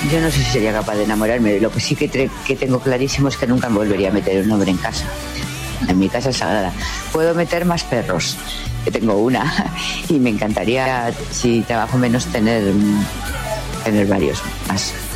Yo no sé si sería capaz de enamorarme. Lo que sí que tengo clarísimo es que nunca me volvería a meter un hombre en casa. En mi casa es sagrada. Puedo meter más perros, que tengo una, y me encantaría, si trabajo menos, tener varios más.